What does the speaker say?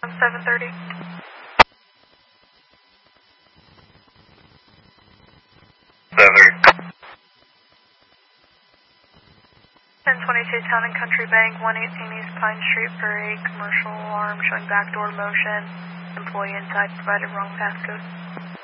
730. 1022 Town and Country Bank, 118 East Pine Street for a commercial alarm showing backdoor motion. Employee inside provided wrong passcode.